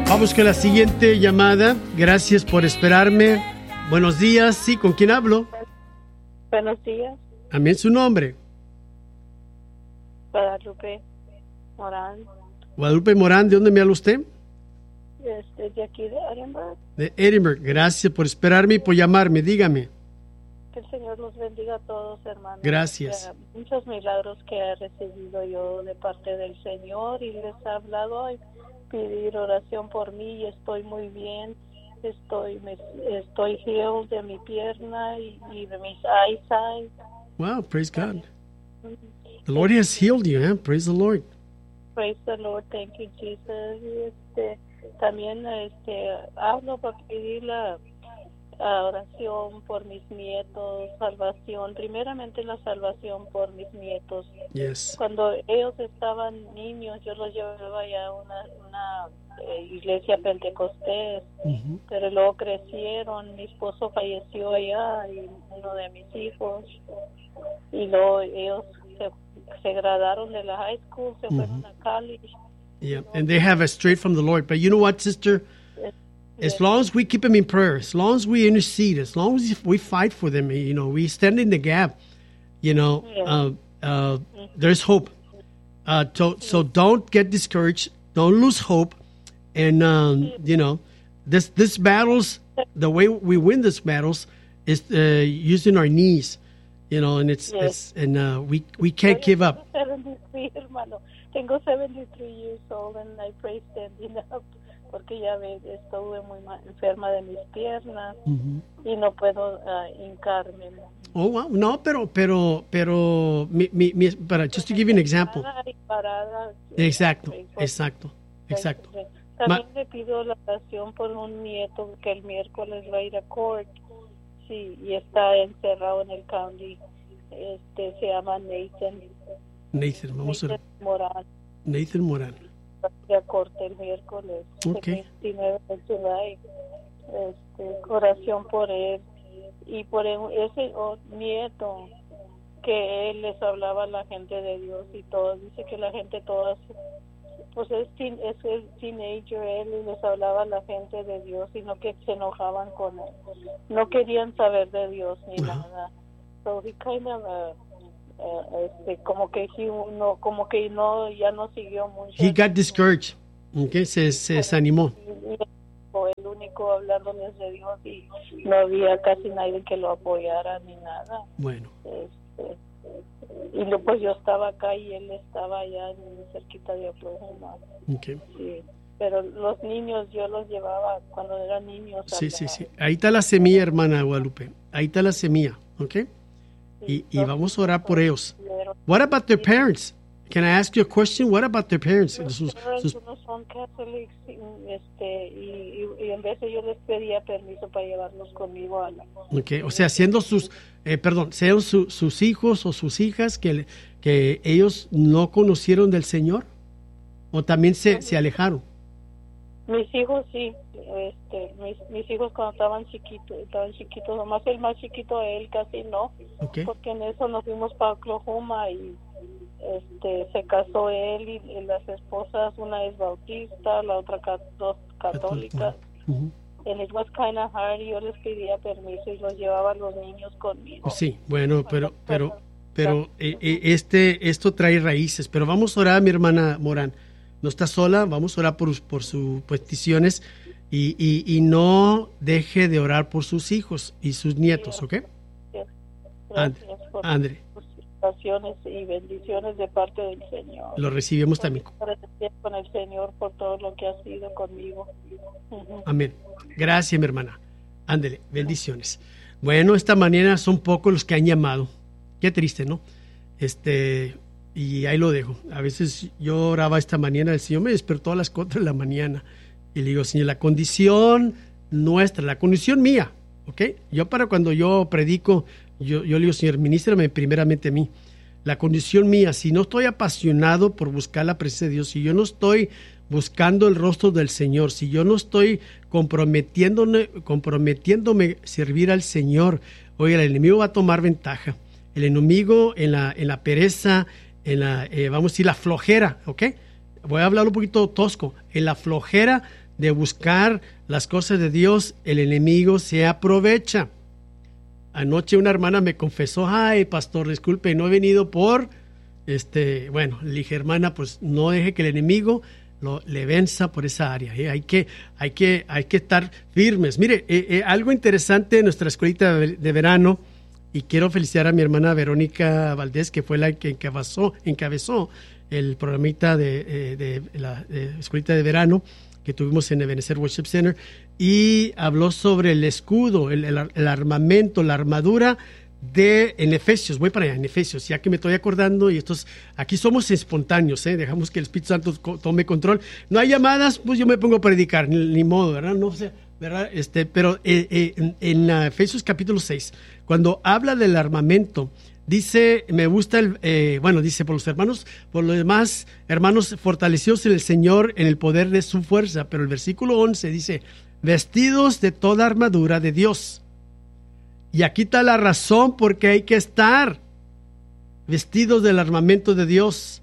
Vamos con la siguiente llamada. Gracias por esperarme. Buenos días. Sí, ¿con quién hablo? Buenos días. Amén, su nombre. Guadalupe Morán. Guadalupe Morán, ¿de dónde me habla usted? De aquí de Edinburgh. De Edinburgh. Gracias por esperarme y por llamarme. Dígame. Que el Señor los bendiga a todos, hermanos. Gracias. Muchos milagros que he recibido yo de parte del Señor y les he hablado y pedir oración por mí y estoy muy bien. Estoy healed de mi pierna y de mis eyesight. Wow, praise God. The Lord has healed you, eh? Praise the Lord. Praise the Lord, thank you, Jesus. También hablo para pedir la oración por mis nietos, salvación, primeramente la salvación por mis nietos. Yes. Cuando ellos estaban niños, yo los llevaba ya a una iglesia pentecostés, pero luego crecieron, mi esposo falleció allá y uno de mis hijos, y luego ellos se graduaron de la high school, se fueron a college. Yeah, and they have a straight from the Lord. But you know what, sister? As long as we keep them in prayer, as long as we intercede, as long as we fight for them, you know, we stand in the gap, you know, there's hope. So don't get discouraged. Don't lose hope. And, you know, this battles, the way we win these battles is using our knees, you know, and we can't give up. Tengo 73 years old and I pray standing up porque ya estuve muy enferma de mis piernas y no puedo hincarme. Oh, wow. No, pero just to give you an example. Exacto. También le pido la oración por un nieto que el miércoles va a ir a court. Sí, y está encerrado en el county. Se llama Nathan, vamos a ver. Morán. Nathan Morán. Va a corte el miércoles. Okay. 29 de July. Oración por él y por ese nieto que él les hablaba a la gente de Dios y todo. Dice que la gente toda, pues es el teenager él y les hablaba a la gente de Dios y no que se enojaban con él. No querían saber de Dios ni nada. So he kind of como que ya no siguió mucho. He got discouraged. Okay, se desanimó. El único hablándoles de Dios y no había casi nadie que lo apoyara ni nada. Bueno. Y pues yo estaba acá y él estaba allá cerquita de Oklahoma. Okay. Sí. Pero los niños yo los llevaba cuando eran niños. Sí. Ahí está la semilla, hermana Guadalupe. Ahí está la semilla, ¿ok? Y vamos a orar por ellos. What about their parents? Can I ask you a question? What about their parents? Sus no son católicos y en vez yo les pedía permiso para llevarlos conmigo a la... Okay, o sea, siendo sus hijos o sus hijas que ellos no conocieron del Señor o también se alejaron. Mis hijos sí, mis hijos cuando estaban chiquitos, nomás el más chiquito él casi no, porque en eso nos fuimos para Oklahoma y se casó él y las esposas, una es bautista, la otra dos católicas. And it was kind of hard, y yo les pedía permiso y los llevaba a los niños conmigo. Sí, bueno, pero esto trae raíces, pero vamos a orar, mi hermana Morán. No está sola, vamos a orar por sus peticiones y no deje de orar por sus hijos y sus nietos, ¿ok? Gracias por André. sus oraciones y bendiciones de parte del Señor. Lo recibimos también. Gracias con el Señor por todo lo que ha sido conmigo. Amén. Gracias, mi hermana. Ándele, bendiciones. Bueno, esta mañana son pocos los que han llamado. Qué triste, ¿no? Y ahí lo dejo. A veces yo oraba esta mañana, el Señor me despertó a las 4 de la mañana y le digo, Señor, la condición nuestra, la condición mía, ¿ok? Yo para cuando yo predico, yo le digo, Señor, ministrame primeramente a mí. La condición mía, si no estoy apasionado por buscar la presencia de Dios, si yo no estoy buscando el rostro del Señor, si yo no estoy comprometiéndome a servir al Señor, oiga, el enemigo va a tomar ventaja. El enemigo en la pereza, vamos a decir, la flojera, ¿ok? Voy a hablar un poquito tosco. En la flojera de buscar las cosas de Dios, el enemigo se aprovecha. Anoche una hermana me confesó, ay, pastor, disculpe, no he venido por, bueno, le dije, hermana, pues no deje que el enemigo le venza por esa área. Hay que estar firmes. Mire, algo interesante en nuestra escuelita de verano, y quiero felicitar a mi hermana Verónica Valdés, que fue la que encabezó el programita de la escuelita de verano que tuvimos en Ebenezer Worship Center, y habló sobre el escudo, el armamento, la armadura en Efesios. Voy para allá, en Efesios, ya que me estoy acordando, y aquí somos espontáneos, dejamos que el Espíritu Santo tome control. No hay llamadas, pues yo me pongo a predicar, ni modo, ¿verdad? No sé, ¿verdad? Pero en Efesios capítulo 6, cuando habla del armamento, dice, me gusta dice, por los demás hermanos, fortalecidos en el Señor en el poder de su fuerza. Pero el versículo 11 dice, vestidos de toda armadura de Dios. Y aquí está la razón por qué hay que estar vestidos del armamento de Dios.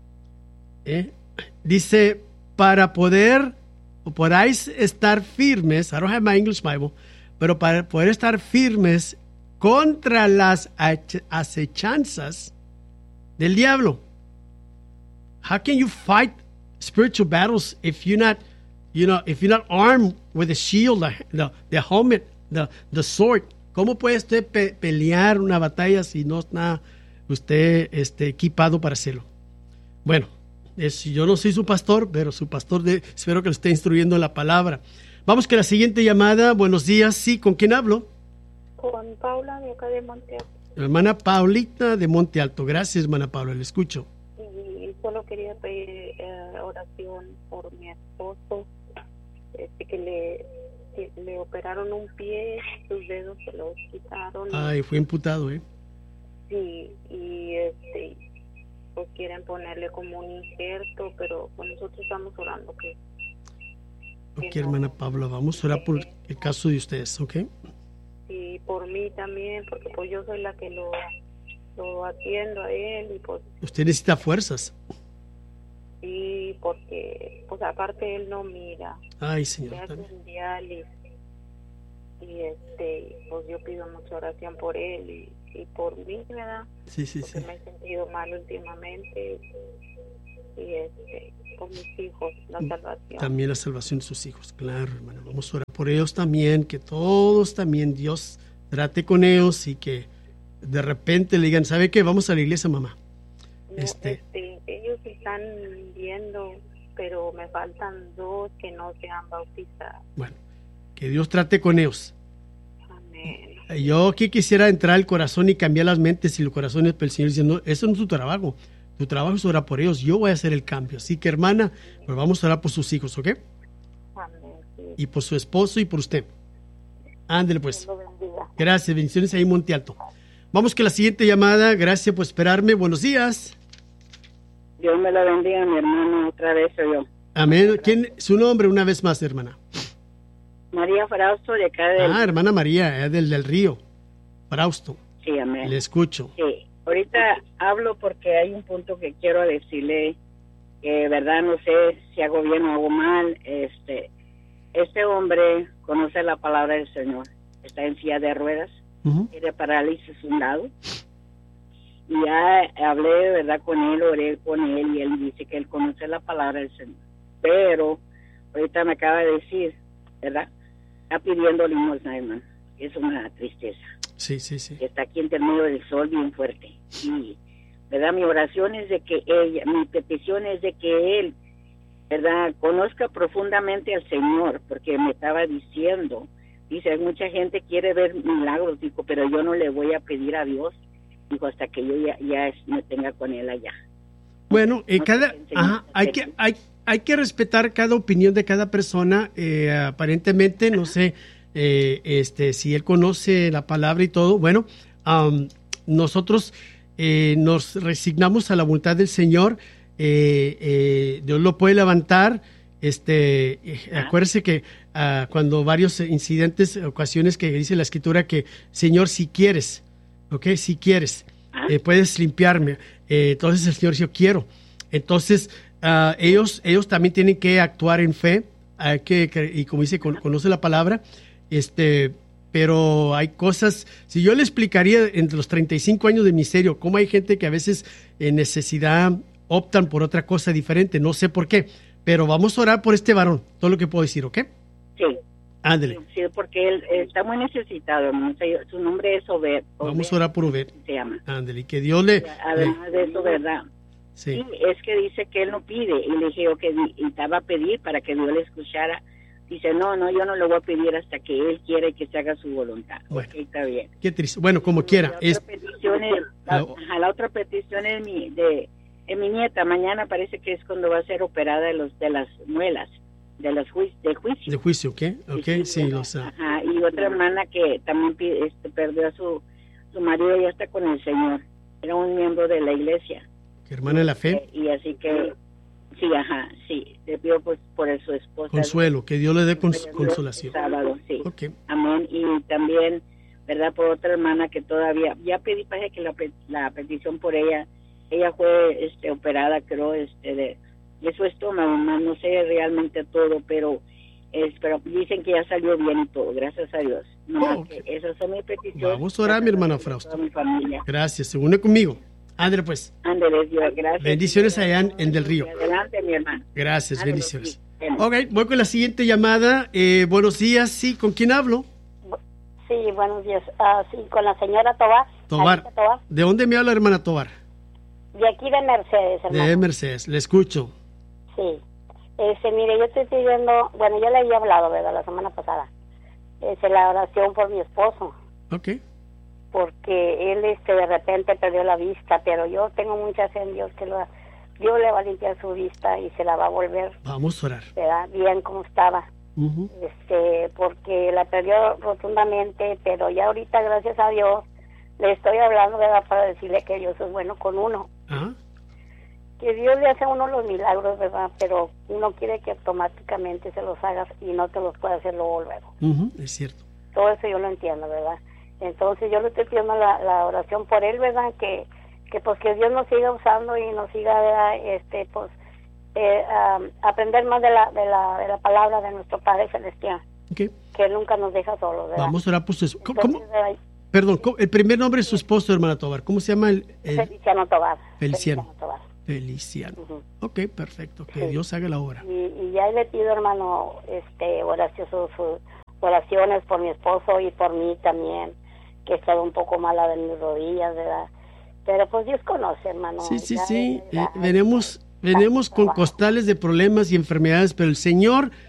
Dice, para podáis estar firmes, I don't have my English Bible, pero para poder estar firmes contra las acechanzas del diablo. How can you fight spiritual battles if you're not armed with the shield, the helmet, the sword? ¿Cómo puede usted pelear una batalla si no está usted equipado para hacerlo? Bueno, yo no soy su pastor, pero su pastor espero que lo esté instruyendo en la palabra. Vamos con la siguiente llamada. Buenos días. Sí, ¿con quién hablo? Con Paula, de acá de Monte Alto. Hermana Paulita de Monte Alto. Gracias, hermana Paula, le escucho. Y solo quería pedir oración por mi esposo, que le operaron un pie, sus dedos se los quitaron. Ay, fue imputado, Sí, y pues quieren ponerle como un injerto, pero pues nosotros estamos orando que Ok, hermana Paula, vamos a orar por el caso de ustedes, ¿ok? Y por mí también, porque pues yo soy la que lo atiendo a él, y pues... Usted necesita fuerzas. Sí, porque pues aparte él no mira. Ay, Señor. Le hace un diálisis, y pues yo pido mucha oración por él y por mí, ¿verdad? Sí. Porque me he sentido mal últimamente, y por mis hijos, la salvación. También la salvación de sus hijos, claro, hermano. Vamos a orar por ellos también, que todos también Dios trate con ellos, y que de repente le digan, ¿sabe qué? Vamos a la iglesia, mamá. No, ellos están viendo, pero me faltan 2 que no se han bautizado. Bueno, que Dios trate con ellos. Amén. Yo aquí quisiera entrar al corazón y cambiar las mentes y los corazones, pero el Señor dice, no, eso no es tu trabajo. Tu trabajo es orar por ellos. Yo voy a hacer el cambio. Así que, hermana, pues vamos a orar por sus hijos, ¿ok? Amén. Sí. Y por su esposo y por usted. Ándele, pues. Dios lo bendiga. Gracias, bendiciones ahí en Monte Alto. Vamos con la siguiente llamada. Gracias por esperarme. Buenos días. Dios me la bendiga, mi hermano, otra vez soy yo. Amén. ¿Quién? Su nombre una vez más, hermana. María Frausto, de acá del... hermana María, del Río. Frausto. Sí, amén. Le escucho. Sí, ahorita hablo porque hay un punto que quiero decirle, que verdad no sé si hago bien o hago mal. Este hombre conoce la palabra del Señor, está en silla de ruedas, tiene parálisis un lado. Y ya hablé, ¿verdad?, con él, oré con él, y él dice que él conoce la palabra del Señor. Pero ahorita me acaba de decir, ¿verdad?, está pidiendo limosna, hermano. Es una tristeza. Sí. Está aquí en medio del sol bien fuerte. Y, ¿verdad?, mi oración es de que mi petición es de que él, ¿verdad?, conozca profundamente al Señor, porque me estaba diciendo, dice, mucha gente quiere ver milagros, dijo, pero yo no le voy a pedir a Dios, dijo, hasta que yo ya me tenga con él allá. Bueno, hay que respetar cada opinión de cada persona. Aparentemente, no sé si él conoce la palabra y todo. Bueno, nosotros nos resignamos a la voluntad del Señor. Dios lo puede levantar. Acuérdese que cuando varios incidentes, ocasiones que dice la Escritura que, Señor, si quieres, ¿ok? Si quieres, puedes limpiarme. Entonces el Señor dice, yo quiero. Entonces ellos también tienen que actuar en fe. y como dice, conoce la palabra, pero hay cosas, si yo le explicaría entre los 35 años de ministerio, cómo hay gente que a veces en necesidad optan por otra cosa diferente, no sé por qué, pero vamos a orar por este varón, todo lo que puedo decir, ¿ok? Sí. Ándele. Sí, porque él está muy necesitado, hermano. Su nombre es Obed. Vamos a orar por Obed. Se llama. Ándele, que Dios le... Además de eso, ¿verdad? Sí. Sí, es que dice que él no pide, y le dije yo que necesitaba pedir para que Dios le escuchara. Dice, no, yo no lo voy a pedir hasta que él quiere que se haga su voluntad. Bueno, okay, está bien. Qué triste. Bueno, como quiera. La otra petición es mi nieta. Mañana parece que es cuando va a ser operada de las muelas, del juicio. De juicio, ¿qué? Ok, sí, Ajá, y otra hermana que también perdió a su marido, ya está con el Señor. Era un miembro de la iglesia. ¿Qué hermana de la fe? Y así que, sí, le pido pues por su esposa. Consuelo, que Dios le dé consolación. Sábado, sí. Okay. Amén. Y también, ¿verdad? Por otra hermana que todavía, ya pedí para que la petición por ella fue operada, creo, de su estómago, no sé realmente todo, pero dicen que ya salió bien y todo, gracias a Dios. Okay. Esas son mis peticiones. Vamos a orar, mi hermana Frausto. Mi familia. Gracias, se une conmigo. Ándale pues. Ándale, Dios, gracias. Bendiciones allá en Del Río. Adelante, mi hermano. Gracias, Ándale, bendiciones. Sí. Ok, voy con la siguiente llamada. Buenos días, sí, ¿con quién hablo? Sí, buenos días. Sí, con la señora Tobar. Tobar. ¿De dónde me habla, hermana Tobar? De aquí de Mercedes, hermano. De Mercedes, le escucho. Sí. Mire, yo estoy pidiendo, bueno, yo le había hablado, ¿verdad? La semana pasada. La oración por mi esposo. Ok. Porque él, de repente perdió la vista, pero yo tengo mucha fe en Dios que Dios le va a limpiar su vista y se la va a volver. Vamos a orar. ¿Verdad? Bien como estaba. Uh-huh. Porque la perdió rotundamente, pero ya ahorita, gracias a Dios, le estoy hablando, ¿verdad? Para decirle que Dios es bueno con uno. ¿Ah? Que Dios le hace a uno los milagros, ¿verdad? Pero uno quiere que automáticamente se los hagas y no te los puede hacer luego. Uh-huh. Es cierto. Todo eso yo lo entiendo, ¿verdad? Entonces yo le estoy pidiendo la oración por él, ¿verdad? Que pues que Dios nos siga usando y nos siga, ¿verdad? Aprender más de la palabra de nuestro Padre Celestial. Okay. Que él nunca nos deja solos, ¿verdad? Vamos a orar por su esposo. ¿Cómo? Entonces, Perdón, el primer nombre de su esposo, hermana Tobar. ¿Cómo se llama Feliciano Tobar. Feliciano. Tobar. Feliciano. Uh-huh. Ok, perfecto. Que sí. Dios haga la obra. Y ya le pido, hermano, sus oraciones por mi esposo y por mí también, que he estado un poco mala de mis rodillas, ¿verdad? Pero pues Dios conoce, hermano. Sí. Venimos con costales de problemas y enfermedades, pero el Señor